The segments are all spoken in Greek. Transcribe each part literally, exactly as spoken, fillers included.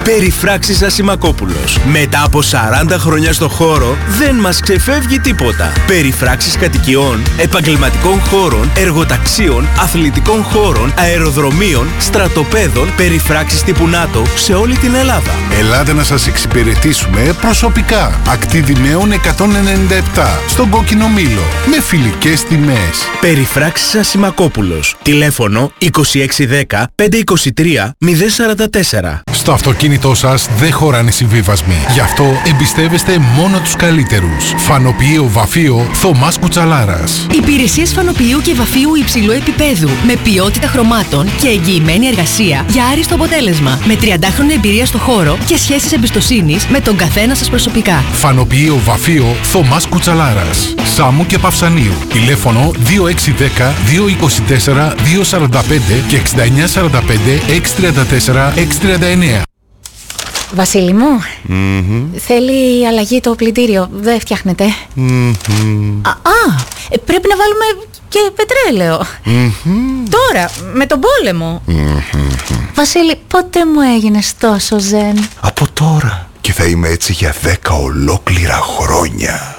Περιφράξεις Ασημακόπουλος. Μετά από σαράντα χρόνια στο χώρο, δεν μας ξεφεύγει τίποτα. Περιφράξεις κατοικιών, επαγγελματικών χώρων, εργοταξίων, αθλητικών χώρων, αεροδρομίων, στρατοπέδων, περιφράξεις τύπου ΝΑΤΟ σε όλη την Ελλάδα. Ελάτε να σας εξυπηρετήσουμε προσωπικά. Ακτίδη Νέων εκατόν ενενήντα επτά, στον Κόκκινο Μήλο, με φιλικές τιμές. Περιφράξεις Ασημακόπουλος. Τηλέφωνο είκοσι έξι δέκα πεντακόσια είκοσι τρία μηδέν σαράντα τέσσερα. Στο αυτοκίνητό σας δεν χωράνε συμβίβασμοι. Γι' αυτό εμπιστεύεστε μόνο τους καλύτερους. Φανοποιείο Βαφείο Θωμάς Κουτσαλάρας. Υπηρεσίες φανοποιείου και βαφείου υψηλού επίπεδου. Με ποιότητα χρωμάτων και εγγυημένη εργασία για άριστο αποτέλεσμα. Με τριαντάχρονη εμπειρία στο χώρο και σχέσεις εμπιστοσύνης με τον καθένα σας προσωπικά. Φανοποιείο Βαφείο Θωμάς Κουτσαλάρας. Σάμου και Παυσανίου. Τηλέφωνο δύο έξι δέκα δύο είκοσι τέσσερα δύο σαράντα πέντε και εξήντα εννιά σαράντα πέντε έξι τριάντα τέσσερα έξι τριάντα εννιά. Βασίλη μου, mm-hmm. θέλει αλλαγή το πλυντήριο, δεν φτιάχνεται. Mm-hmm. Α, α, πρέπει να βάλουμε και πετρέλαιο. Mm-hmm. Τώρα, με τον πόλεμο. Mm-hmm. Βασίλη, πότε μου έγινες τόσο ζεν? Από τώρα. Και θα είμαι έτσι για δέκα ολόκληρα χρόνια.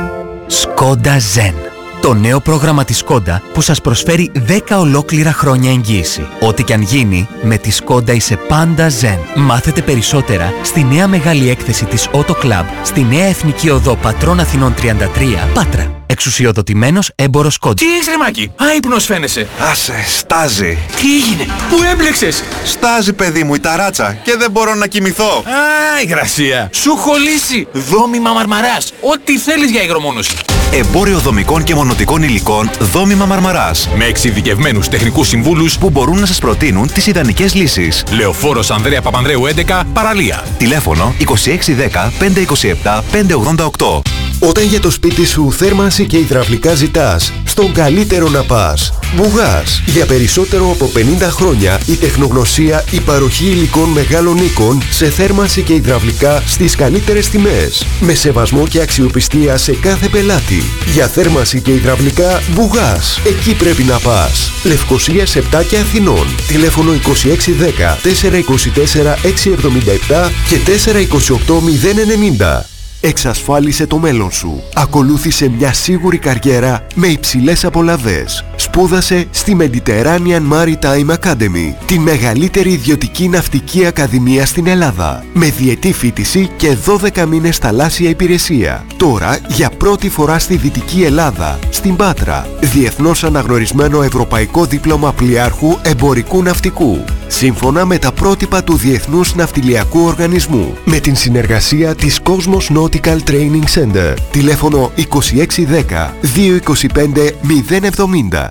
Skoda Zen. Το νέο πρόγραμμα της Skoda που σας προσφέρει δέκα ολόκληρα χρόνια εγγύηση. Ό,τι και αν γίνει, με τη Skoda είσαι πάντα Zen. Μάθετε περισσότερα στη νέα μεγάλη έκθεση της Auto Club, στη νέα Εθνική Οδό Πατρών Αθηνών τριάντα τρία, Πάτρα. Εξουσιοδοτημένος έμπορος Skoda. Τι έχεις ρε Μάκη, άϊπνος φαίνεσαι. Άσε, στάζει. Τι έγινε, πού έμπλεξες? Στάζει παιδί μου η ταράτσα και δεν μπορώ να κοιμηθώ. Α, υγρασία. Σου έχω λύσει. Δόμημα Μαρμαράς. Ό,τι θέλεις για υγρομόνωση. Εμπόριο δομικών και μονοτικών υλικών Δόμημα Μαρμαράς. Με εξειδικευμένους τεχνικούς συμβούλους που μπορούν να σας προτείνουν τις ιδανικές λύσεις. Λεωφόρος Ανδρέα Παπανδρέου έντεκα, Παραλία. Τηλέφωνο είκοσι έξι δέκα πεντακόσια είκοσι επτά πεντακόσια ογδόντα οκτώ. Όταν για το σπίτι σου θέρμανση και υδραυλικά ζητάς, στον καλύτερο να πας. Μπουγάς. Για περισσότερο από πενήντα χρόνια η τεχνογνωσία, η παροχή υλικών μεγάλων οίκων σε θέρμανση και υδραυλικά στις καλύτερες τιμές. Με σεβασμό και αξιοπιστία σε κάθε πελάτη. Για θέρμανση και υδραυλικά Μπουγάς. Εκεί πρέπει να πας. Λευκοσίας επτά και Αθηνών. Τηλέφωνο είκοσι έξι δέκα τετρακόσια είκοσι τέσσερα εξακόσια εβδομήντα επτά και τετρακόσια είκοσι οκτώ μηδέν ενενήντα. Εξασφάλισε το μέλλον σου. Ακολούθησε μια σίγουρη καριέρα με υψηλές απολαβές. Σπούδασε στη Mediterranean Maritime Academy, τη μεγαλύτερη ιδιωτική ναυτική ακαδημία στην Ελλάδα, με διετή φοιτηση και δώδεκα μήνες θαλάσσια υπηρεσία. Τώρα, για πρώτη φορά στη Δυτική Ελλάδα, στην Πάτρα, διεθνώς αναγνωρισμένο ευρωπαϊκό δίπλωμα πλοιάρχου εμπορικού ναυτικού, σύμφωνα με τα πρότυπα του Διεθνούς Ναυτιλιακού Οργανισμού, με την συνεργασία της Cosmos Nautical Training Center. Τηλέφωνο είκοσι έξι δέκα δύο είκοσι πέντε μηδέν εβδομήντα.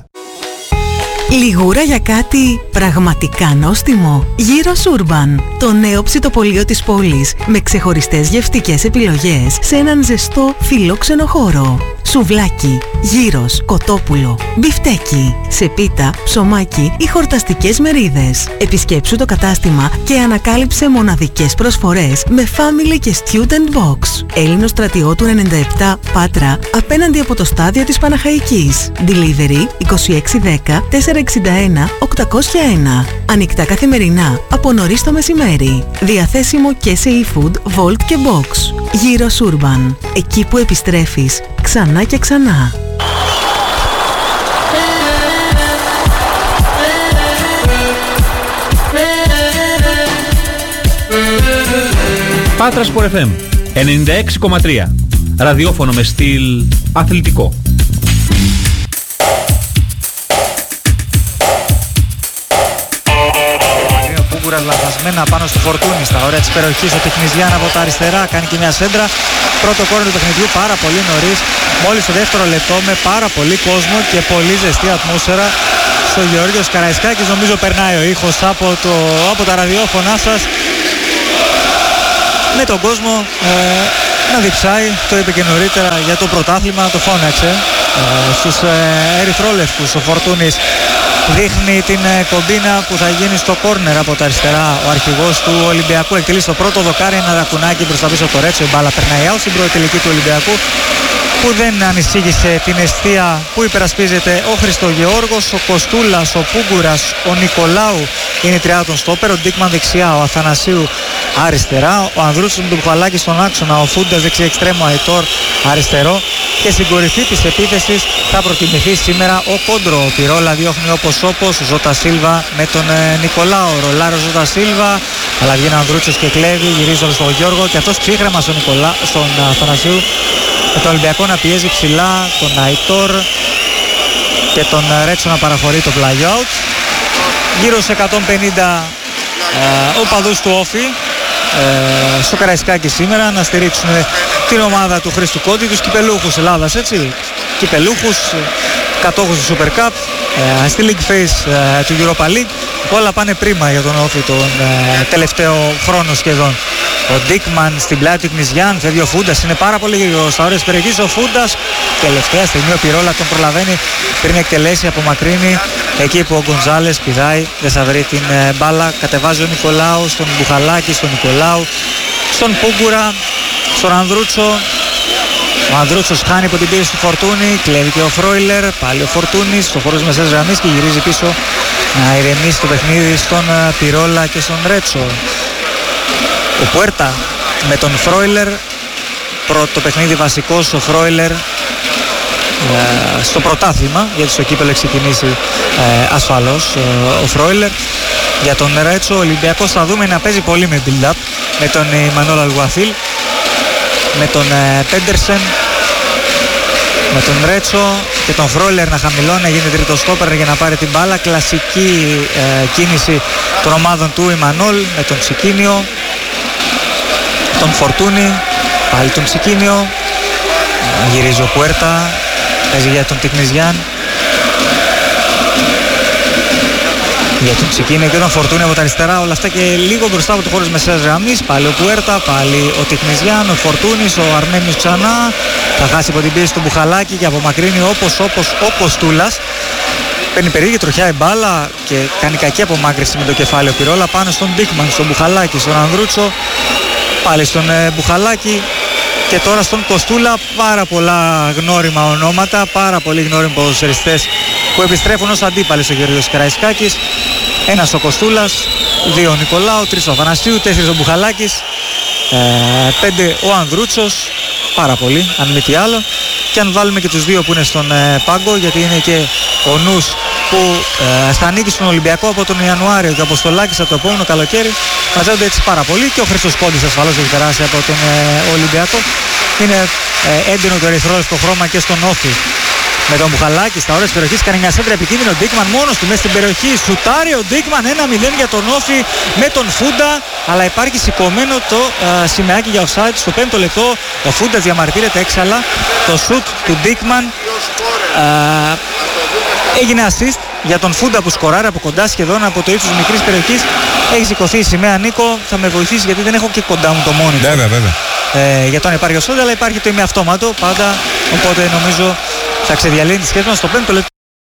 Λιγούρα για κάτι πραγματικά νόστιμο. Gyros Urban, το νέο ψητοπωλείο της πόλης, με ξεχωριστές γευστικές επιλογές σε έναν ζεστό φιλόξενο χώρο. Σουβλάκι, γύρος, κοτόπουλο, μπιφτέκι, σε πίτα, ψωμάκι ή χορταστικές μερίδες. Επισκέψου το κατάστημα και ανακάλυψε μοναδικές προσφορές με family και student box. Έλληνος στρατιώτου ενενήντα επτά, Πάτρα, απέναντι από το στάδιο της Παναχαϊκής. Delivery είκοσι έξι δέκα τετρακόσια εξήντα ένα οκτακόσια ένα. Ανοιχτά καθημερινά από νωρίς το μεσημέρι. Διαθέσιμο και σε e-food, Volt και Box. Gyros Urban. Εκεί που επιστρέφεις ξανά και ξανά. Πάτρα Sport εφ εμ ενενήντα έξι κόμμα τρία. Ραδιόφωνο με στυλ αθλητικό. Λαθασμένα πάνω στο Φορτούνι, στα ωραία της περιοχής ο Τεχνιζιάν από τα αριστερά κάνει και μια σέντρα. Πρώτο κόρνερ του παιχνιδιού πάρα πολύ νωρίς, μόλις το δεύτερο λεπτό, με πάρα πολύ κόσμο και πολύ ζεστή ατμόσφαιρα στο Γεώργιος Καραϊσκάκης. Νομίζω περνάει ο ήχος από, το, από τα ραδιόφωνά σας, με τον κόσμο ε, να διψάει. Το είπε και νωρίτερα για το πρωτάθλημα, το φώναξε ε, στους ε, ερυθρόλευκους. Ο Φορτούνης δείχνει την κομπίνα που θα γίνει στο κόρνερ από τα αριστερά. Ο αρχηγός του Ολυμπιακού εκτελεί στο πρώτο δοκάρι ένα δακουνάκι προς τα πίσω από το Ρέτσο. Η μπάλα περνάει out στην προετελική του Ολυμπιακού, που δεν ανησύγησε την εστία που υπερασπίζεται ο Χριστογεώργος, ο Κοστούλας, ο Πούγκουρας, ο Νικολάου είναι η τριάδα των στόπερ, ο Ντίκμαν δεξιά, ο Αθανασίου αριστερά, ο Ανδρούτσος με τον Μπουχαλάκη στον άξονα, ο Φούντας δεξί εξτρέμο, Αϊτόρ αριστερό, και στην κορυφή της επίθεσης θα προτιμηθεί σήμερα ο Κόντρο. Ο Πιρόλα διώχνει όπως όπως, Ζώτα Σίλβα με τον ε, Νικολάου, ρολάρο Ζώτα Σίλβα, αλλά βγαίνει ο Ανδρούτσος και κλέβει, γυρίζοντας στον Γιώργο και αυτός ψύχρεμα στον, Νικολά, στον Αθανασίου, με τον Ολυμπιακό να πιέζει ψηλά, τον Αϊτόρ και τον Ρέτσο να παραχωρεί το play-out. Γύρω σε εκατόν πενήντα ε, οπαδούς του Όφη ε, στο Καραϊσκάκι σήμερα να στηρίξουν την ομάδα του Χρήστου Κόντι, τους κυπελούχους Ελλάδας, έτσι, κυπελούχους, κατόχους του Super Cup, ε, στη League Phase ε, του Europa League. Όλα πάνε πρίμα για τον Όφη τον ε, τελευταίο χρόνο σχεδόν. Ο Ντίκμαν στην πλάτη του Κνιζιάν, φεύγει ο Φούντας, είναι πάρα πολύ γρήγορος στα όρια της περιοχής ο Φούντας. Τελευταία στιγμή ο Πιρόλα τον προλαβαίνει πριν εκτελέσει από μακρύνη, εκεί που ο Γκονζάλες πηδάει, δεν θα βρει την ε, μπάλα. Κατεβάζει ο Νικολάου στον Μπουχαλάκη, στον Νικολάου, στον Πούγκουρα, στον Ανδρούτσο. Ο Ανδρούτσος χάνει από την πίεση του Φορτούνη, κλέβει και ο Φρόιλερ, πάλι ο Φορτούνης στο χώρο της μεσαίας γραμμής και γυρίζει πίσω να ηρεμήσει το παιχνίδι στον uh, Πιρόλα και στον Ρέτσο. Ο Πουέρτα με τον Φρόιλερ, πρώτο παιχνίδι βασικός ο Φρόιλερ uh, στο πρωτάθλημα, γιατί στο κύπελλο έχει ξεκινήσει uh, ασφαλώς uh, ο Φρόιλερ. Για τον Ρέτσο ο Ολυμπιακός θα δούμε να παίζει πολύ με build-up, με τον Ιμανόλ Αλγουαθίλ, με τον ε, Πέντερσεν, με τον Ρέτσο και τον Φρόιλερ να χαμηλώνει, να γίνει τρίτο στόπερ για να πάρει την μπάλα. Κλασική ε, κίνηση των ομάδων του Ιμανόλ με τον Τσικίνιο, τον Φορτούνη, πάλι τον Τσικίνιο, ε, γυρίζει ο Πουέρτα, παίζει για τον Τικνιζιάν, για τον Τσικίνιο και τον Φορτούνη από τα αριστερά, όλα αυτά και λίγο μπροστά από το χώρο της μεσαίας γραμμής. Πάλι ο Πουέρτα, πάλι ο Τικνιζιάν, ο Φορτούνης, ο Αρμένιος ξανά. Θα χάσει από την πίεση του Μπουχαλάκη και απομακρύνει όπως όπως ο Κοστούλας. Παίρνει περίεργη τροχιά η μπάλα και κάνει κακή απομάκρυνση με το κεφάλι ο Πιρόλα πάνω στον Ντίκμαν, στον Μπουχαλάκη, στον Ανδρούτσο, πάλι στον ε, Μπουχαλάκη και τώρα στον Κοστούλα. Πάρα πολλά γνώριμα ονόματα, πάρα πολλοί γνώριμοι ποδοσφαιριστές που επιστρέφουν ως αντίπαλοι στο Γεωργίος Καραϊσκάκης. Ένας ο Κοστούλας, δύο ο Νικολάου, τρεις ο Αθανασίου, τέσσερις ο Μπουχαλάκης, ε, πέντε ο Ανδρούτσος, πάρα πολύ αν μη τι άλλο. Και αν βάλουμε και τους δύο που είναι στον ε, πάγκο, γιατί είναι και ο Νους που ε, θα ανήκει στον Ολυμπιακό από τον Ιανουάριο και ο Αποστολάκης από το επόμενο καλοκαίρι, μαζεύονται έτσι πάρα πολύ. Και ο Χρήστος Κόντης ασφαλώς έχει περάσει από τον ε, Ολυμπιακό. Είναι ε, έντονο το ερυθρόλευκο χρώμα και στον Όφη. Με τον Μπουχαλάκη στα όρια της περιοχής κάνει μια σέντρα επικίνδυνο. Ο Ντίκμαν μόνος του μέσα στην περιοχή. Σουτάρει ο Ντίκμαν, ένα μηδέν για τον Όφη με τον Φούντα. Αλλά υπάρχει σηκωμένο το uh, σημαίακι για offside. Στο πέμπτο λεπτό ο Φούντας διαμαρτύρεται έξαλα. Το σουτ του Ντίκμαν uh, έγινε assist για τον Φούντα που σκοράρει από κοντά, σχεδόν από το ύψος της μικρής περιοχής. Έχει σηκωθεί η σημαία. Νίκο, θα με βοηθήσει γιατί δεν έχω και κοντά μου το monitor. Βέβαια, βέβαια. Ε, για το αν υπάρχει offside, αλλά υπάρχει το ημιαυτόματο πάντα. Οπότε νομίζω θα ξεδιαλύνει τη σχέση μας στο πέμπτο λεπτό.